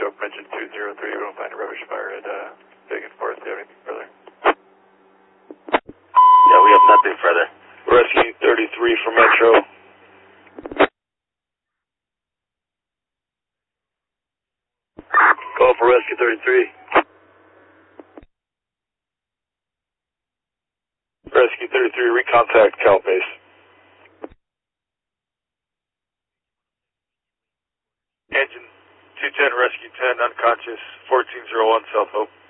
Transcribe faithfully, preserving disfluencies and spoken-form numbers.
Open Engine two zero three, we don't find a rubbish fire at uh, Big and Forest. Do you have anything further? Yeah, we have nothing further. Rescue thirty-three for Metro. Call for Rescue thirty-three. Rescue thirty-three, recontact Cal Base. Engine two ten, Rescue ten, unconscious, fourteen oh one, South Hope.